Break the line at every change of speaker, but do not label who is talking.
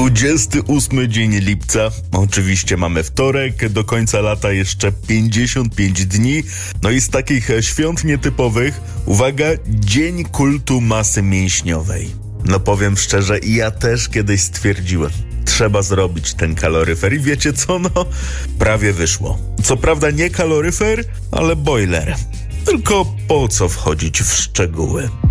28 dzień lipca. Oczywiście mamy wtorek, do końca lata jeszcze 55 dni. No i z takich świąt nietypowych, uwaga, Dzień Kultu Masy Mięśniowej. No powiem szczerze, ja też kiedyś stwierdziłem, trzeba zrobić ten kaloryfer i wiecie co, no prawie wyszło. Co prawda nie kaloryfer, ale boiler. Tylko po co wchodzić w szczegóły?